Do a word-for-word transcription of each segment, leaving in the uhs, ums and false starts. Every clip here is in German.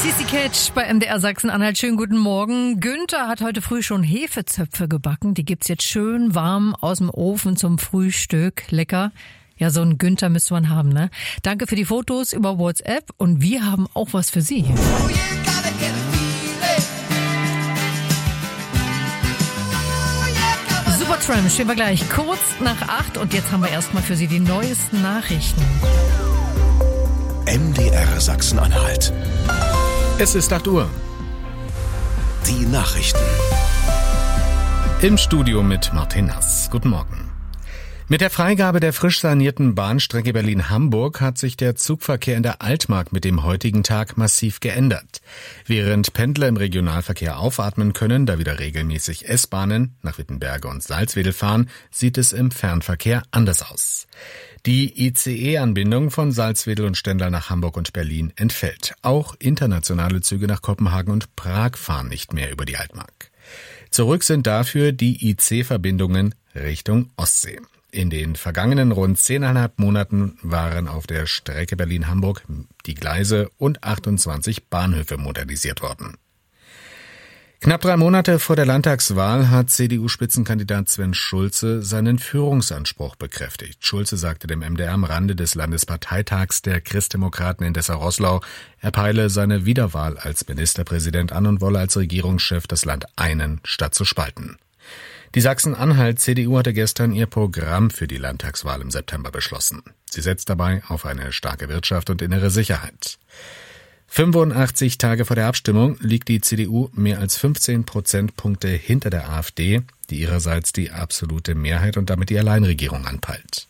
Sissi Catch bei M D R Sachsen-Anhalt. Schönen guten Morgen. Günther hat heute früh schon Hefezöpfe gebacken. Die gibt's jetzt schön warm aus dem Ofen zum Frühstück. Lecker. Ja, so einen Günther müsste man haben, ne? Danke für die Fotos über WhatsApp und wir haben auch was für Sie. Supertramp stehen wir gleich kurz nach acht und jetzt haben wir erstmal für Sie die neuesten Nachrichten. M D R Sachsen-Anhalt. Es ist acht Uhr. Die Nachrichten. Im Studio mit Martin Nass. Guten Morgen. Mit der Freigabe der frisch sanierten Bahnstrecke Berlin-Hamburg hat sich der Zugverkehr in der Altmark mit dem heutigen Tag massiv geändert. Während Pendler im Regionalverkehr aufatmen können, da wieder regelmäßig S-Bahnen nach Wittenberge und Salzwedel fahren, sieht es im Fernverkehr anders aus. Die I C E-Anbindung von Salzwedel und Stendal nach Hamburg und Berlin entfällt. Auch internationale Züge nach Kopenhagen und Prag fahren nicht mehr über die Altmark. Zurück sind dafür die I C-Verbindungen Richtung Ostsee. In den vergangenen rund zehneinhalb Monaten waren auf der Strecke Berlin-Hamburg die Gleise und achtundzwanzig Bahnhöfe modernisiert worden. Knapp drei Monate vor der Landtagswahl hat C D U-Spitzenkandidat Sven Schulze seinen Führungsanspruch bekräftigt. Schulze sagte dem M D R am Rande des Landesparteitags der Christdemokraten in Dessau-Roßlau, er peile seine Wiederwahl als Ministerpräsident an und wolle als Regierungschef das Land einen, statt zu spalten. Die Sachsen-Anhalt-C D U hatte gestern ihr Programm für die Landtagswahl im September beschlossen. Sie setzt dabei auf eine starke Wirtschaft und innere Sicherheit. fünfundachtzig Tage vor der Abstimmung liegt die C D U mehr als fünfzehn Prozentpunkte hinter der AfD, die ihrerseits die absolute Mehrheit und damit die Alleinregierung anpeilt.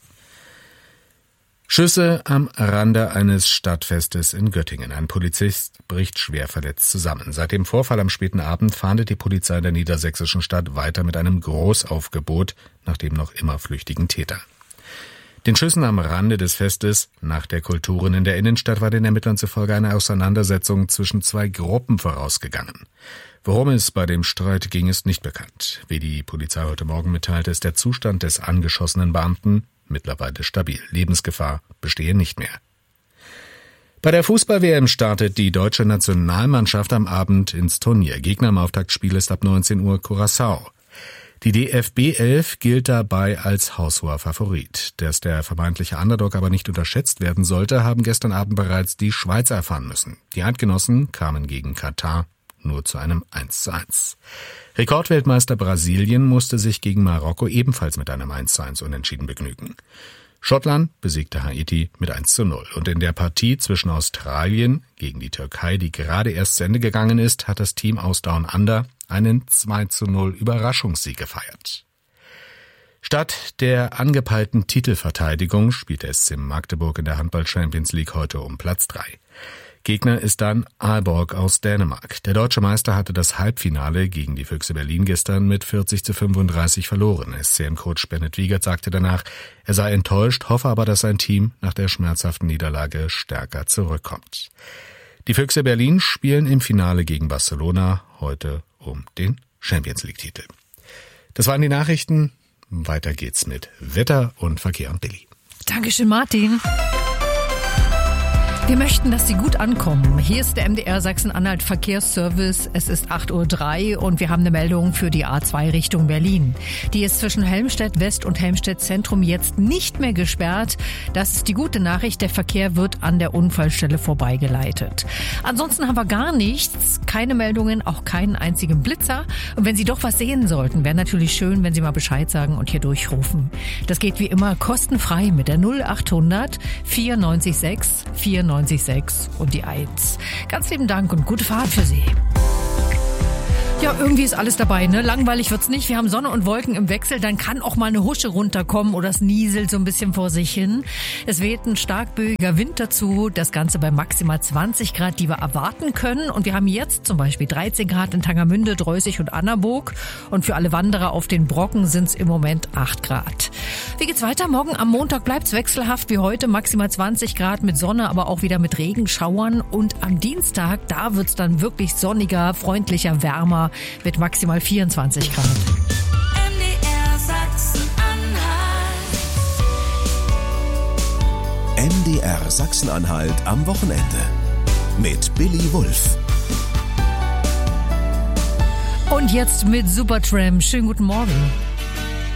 Schüsse am Rande eines Stadtfestes in Göttingen. Ein Polizist bricht schwer verletzt zusammen. Seit dem Vorfall am späten Abend fahndet die Polizei in der niedersächsischen Stadt weiter mit einem Großaufgebot nach dem noch immer flüchtigen Täter. Den Schüssen am Rande des Festes nach der Kulturen in der Innenstadt war den Ermittlern zufolge eine Auseinandersetzung zwischen zwei Gruppen vorausgegangen. Worum es bei dem Streit ging, ist nicht bekannt. Wie die Polizei heute Morgen mitteilte, ist der Zustand des angeschossenen Beamten mittlerweile stabil. Lebensgefahr bestehe nicht mehr. Bei der Fußball-W M startet die deutsche Nationalmannschaft am Abend ins Turnier. Gegner im Auftaktspiel ist ab neunzehn Uhr Curaçao. Die D F B elf gilt dabei als haushoher Favorit. Dass der vermeintliche Underdog aber nicht unterschätzt werden sollte, haben gestern Abend bereits die Schweizer erfahren müssen. Die Eidgenossen kamen gegen Katar nur zu einem eins zu eins. Rekordweltmeister Brasilien musste sich gegen Marokko ebenfalls mit einem eins zu eins unentschieden begnügen. Schottland besiegte Haiti mit eins zu null. Und in der Partie zwischen Australien gegen die Türkei, die gerade erst zu Ende gegangen ist, hat das Team aus Down Under einen zwei zu null Überraschungssieg gefeiert. Statt der angepeilten Titelverteidigung spielt der S C Magdeburg in der Handball-Champions League heute um Platz drei. Gegner ist dann Aalborg aus Dänemark. Der deutsche Meister hatte das Halbfinale gegen die Füchse Berlin gestern mit vierzig zu fünfunddreißig verloren. S C M-Coach Bennett Wiegert sagte danach, er sei enttäuscht, hoffe aber, dass sein Team nach der schmerzhaften Niederlage stärker zurückkommt. Die Füchse Berlin spielen im Finale gegen Barcelona heute um den Champions-League-Titel. Das waren die Nachrichten. Weiter geht's mit Wetter und Verkehr und Billy. Dankeschön, Martin. Wir möchten, dass Sie gut ankommen. Hier ist der M D R Sachsen-Anhalt Verkehrsservice. Es ist acht Uhr drei und wir haben eine Meldung für die A zwei Richtung Berlin. Die ist zwischen Helmstedt West und Helmstedt Zentrum jetzt nicht mehr gesperrt. Das ist die gute Nachricht. Der Verkehr wird an der Unfallstelle vorbeigeleitet. Ansonsten haben wir gar nichts. Keine Meldungen, auch keinen einzigen Blitzer. Und wenn Sie doch was sehen sollten, wäre natürlich schön, wenn Sie mal Bescheid sagen und hier durchrufen. Das geht wie immer kostenfrei mit der null achthundert vierundneunzig sechs vierundneunzig sechs und die eins. Ganz lieben Dank und gute Fahrt für Sie. Ja, irgendwie ist alles dabei, ne? Langweilig wird's nicht. Wir haben Sonne und Wolken im Wechsel. Dann kann auch mal eine Husche runterkommen oder es nieselt so ein bisschen vor sich hin. Es weht ein stark böiger Wind dazu. Das Ganze bei maximal zwanzig Grad, die wir erwarten können. Und wir haben jetzt zum Beispiel dreizehn Grad in Tangermünde, Dreußig und Annaburg. Und für alle Wanderer auf den Brocken sind's im Moment acht Grad. Wie geht's weiter? Morgen am Montag bleibt's wechselhaft wie heute. Maximal zwanzig Grad mit Sonne, aber auch wieder mit Regenschauern. Und am Dienstag, da wird's dann wirklich sonniger, freundlicher, wärmer. Mit maximal vierundzwanzig Grad. M D R Sachsen-Anhalt. M D R Sachsen-Anhalt am Wochenende. mit Billy Wulff. Und jetzt mit Supertramp. Schönen guten Morgen.